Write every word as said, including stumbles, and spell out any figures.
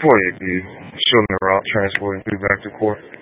forty-eight B, showing the route transporting through back to court.